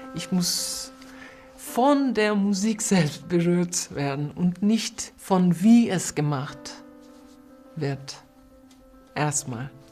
Ich muss von der Musik selbst berührt werden und nicht von wie es gemacht wird. Erstmal.